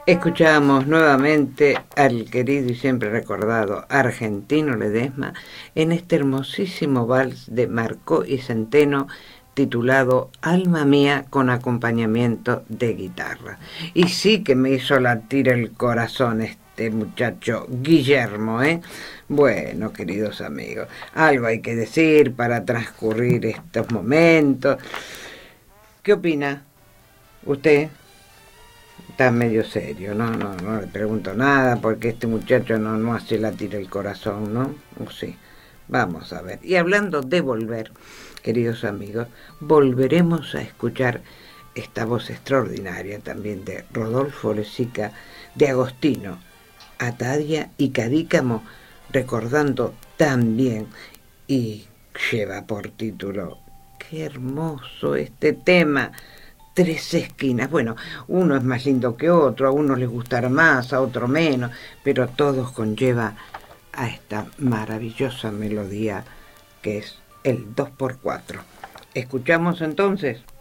Escuchamos nuevamente al querido y siempre recordado Argentino Ledesma en este hermosísimo vals de Marcó y Centeno titulado Alma Mía con acompañamiento de guitarra. Y sí que me hizo latir el corazón este muchacho Guillermo, ¿eh? Bueno, queridos amigos, algo hay que decir para transcurrir estos momentos. ¿Qué opina usted? Está medio serio, no le pregunto nada porque este muchacho no hace latir el corazón, ¿no? O sí, vamos a ver. Y hablando de volver, queridos amigos, volveremos a escuchar esta voz extraordinaria también de Rodolfo Lezica, de Agostino, Atadia y Cadícamo, recordando también, y lleva por título, qué hermoso este tema, Tres esquinas. Bueno, uno es más lindo que otro, a unos les gustará más, a otro menos, pero todos conlleva a esta maravillosa melodía que es el 2x4. ¿Escuchamos entonces?